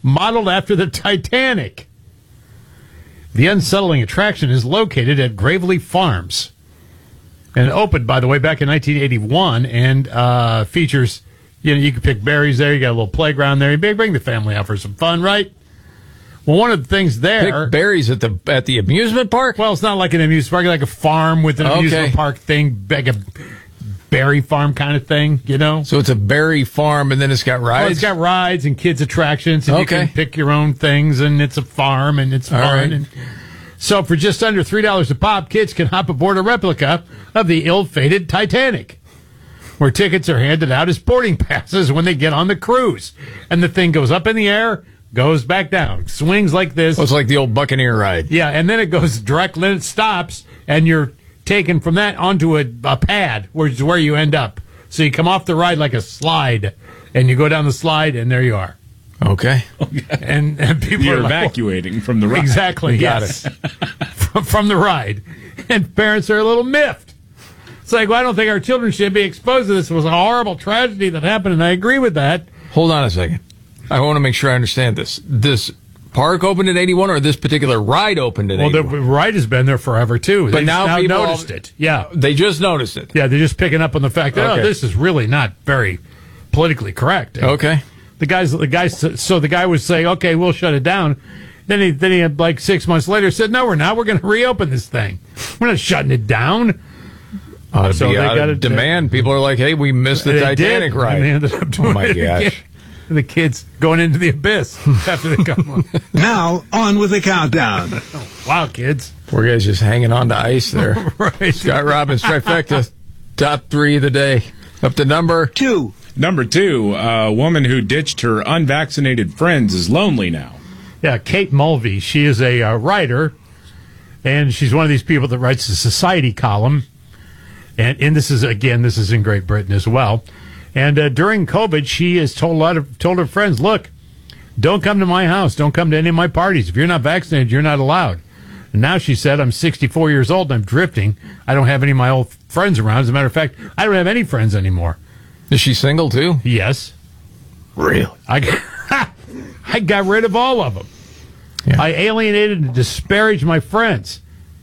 modeled after the Titanic. The unsettling attraction is located at Gravely Farms. And it opened, by the way, back in 1981 and features, you can pick berries there. You got a little playground there. You bring the family out for some fun, right? Well, one of the things there... Pick berries at the amusement park? Well, it's not like an amusement park, like a farm with an amusement park thing, like a berry farm kind of thing, So it's a berry farm, and then it's got rides? Well, it's got rides and kids' attractions, and you can pick your own things, and it's a farm, and it's fun. Right. And so for just under $3 a pop, kids can hop aboard a replica of the ill-fated Titanic, where tickets are handed out as boarding passes when they get on the cruise. And the thing goes up in the air, goes back down, swings like this. Oh, it's like the old Buccaneer ride. Yeah, and then it goes direct, then it stops, and you're taken from that onto a pad, which is where you end up. So you come off the ride like a slide, and you go down the slide, and there you are. Okay. And people You're are like, evacuating from the ride. Exactly, yes. from the ride. And parents are a little miffed. It's like, well, I don't think our children should be exposed to this. It was a horrible tragedy that happened, and I agree with that. Hold on a second. I want to make sure I understand this. This park opened in 81, or this particular ride opened in 81? Well, the ride has been there forever, too. But now people noticed it. Yeah. They just noticed it. Yeah, they're just picking up on the fact that, this is really not very politically correct. Okay. So the guy was saying, okay, we'll shut it down. Then he had, like 6 months later, said, no, we're not. We're going to reopen this thing. We're not shutting it down. So they got to demand. People are like, hey, we missed the Titanic ride. And they ended up doing my gosh. The kids going into the abyss after they come on. Now, on with the countdown. Wow, kids. Poor guys just hanging on to ice there. Right. Scott Robbins, trifecta, top 3 of the day. Up to number 2. Number 2, a woman who ditched her unvaccinated friends is lonely now. Yeah, Kate Mulvey. She is a writer, and she's one of these people that writes the Society column. And this is in Great Britain as well. And during COVID, she has told her friends, look, don't come to my house. Don't come to any of my parties. If you're not vaccinated, you're not allowed. And now she said, I'm 64 years old and I'm drifting. I don't have any of my old friends around. As a matter of fact, I don't have any friends anymore. Is she single, too? Yes. Really? I got rid of all of them. Yeah. I alienated and disparaged my friends.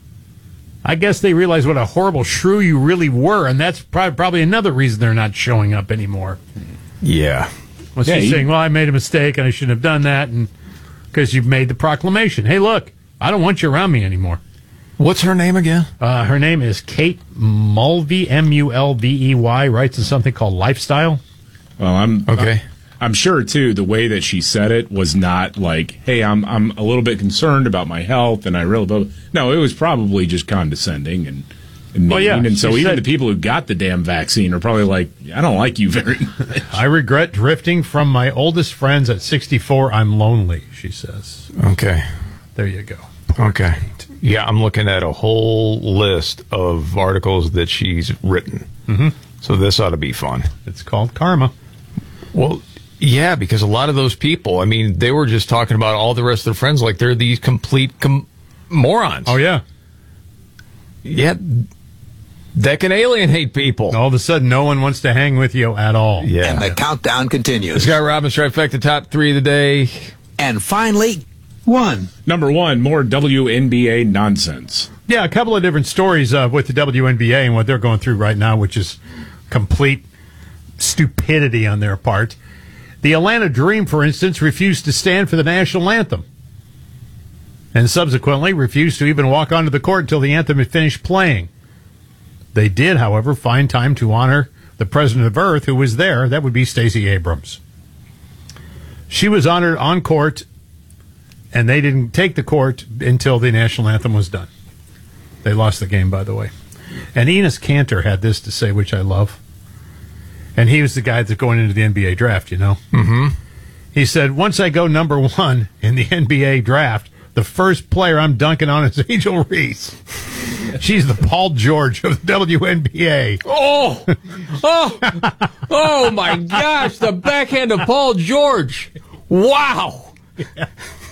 I guess they realized what a horrible shrew you really were, and that's probably another reason they're not showing up anymore. Yeah. Well, she's saying, well, I made a mistake, and I shouldn't have done that, and because you've made the proclamation. Hey, look, I don't want you around me anymore. What's her name again? Her name is Kate Mulvey, Mulvey, writes in something called Lifestyle. Well, I'm sure, too, the way that she said it was not like, hey, I'm a little bit concerned about my health, and I really... No, it was probably just condescending and mean. Well, yeah, and so even the people who got the damn vaccine are probably like, I don't like you very much. I regret drifting from my oldest friends at 64. I'm lonely, she says. Okay. There you go. Okay. Yeah, I'm looking at a whole list of articles that she's written. Mm-hmm. So this ought to be fun. It's called Karma. Well... Yeah, because a lot of those people, I mean, they were just talking about all the rest of their friends like they're these complete morons. Oh, yeah. Yeah, that can alienate people. All of a sudden, no one wants to hang with you at all. Yeah. And the countdown continues. Scott Robbins, trifecta, top 3 of the day. And finally, 1. Number 1, more WNBA nonsense. Yeah, a couple of different stories with the WNBA and what they're going through right now, which is complete stupidity on their part. The Atlanta Dream, for instance, refused to stand for the national anthem and subsequently refused to even walk onto the court until the anthem had finished playing. They did, however, find time to honor the president of Earth who was there. That would be Stacey Abrams. She was honored on court, and they didn't take the court until the national anthem was done. They lost the game, by the way. And Enes Kanter had this to say, which I love. And he was the guy that's going into the NBA draft, you know. Mm-hmm. He said, once I go number 1 in the NBA draft, the first player I'm dunking on is Angel Reese. She's the Paul George of the WNBA. Oh my gosh, the backhand of Paul George. Wow. Yeah.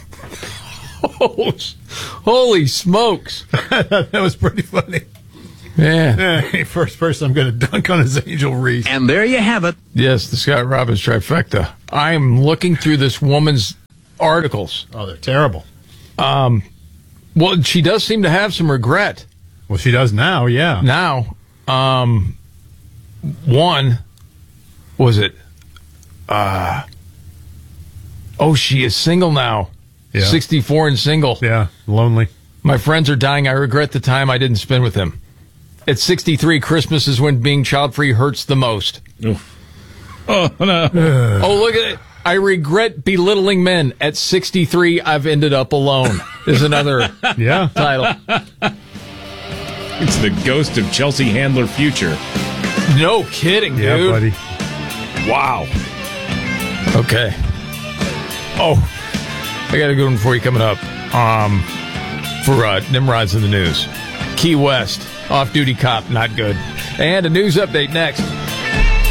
Holy smokes. That was pretty funny. Yeah. First person I'm going to dunk on is Angel Reese. And there you have it. Yes, the Scott Robbins trifecta. I'm looking through this woman's articles. Oh, they're terrible. Well, she does seem to have some regret. Well, she does now, yeah. Now, one, was it? She is single now. Yeah. 64 and single. Yeah, lonely. My friends are dying. I regret the time I didn't spend with him. At 63, Christmas is when being child-free hurts the most. Oh, no. Look at it. I regret belittling men. At 63, I've ended up alone. Is another title. It's the ghost of Chelsea Handler Future. No kidding, dude. Yeah, buddy. Wow. Okay. Oh, I got a good one for you coming up. For Nimrod's in the news. Key West, off-duty cop, not good. And a news update next.